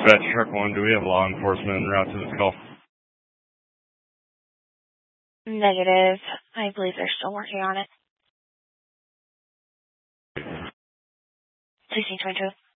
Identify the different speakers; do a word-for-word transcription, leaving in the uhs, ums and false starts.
Speaker 1: Dispatch Truck one, do we have law enforcement en route to this call?
Speaker 2: Negative. I believe they're still working on it. sixteen twenty-two.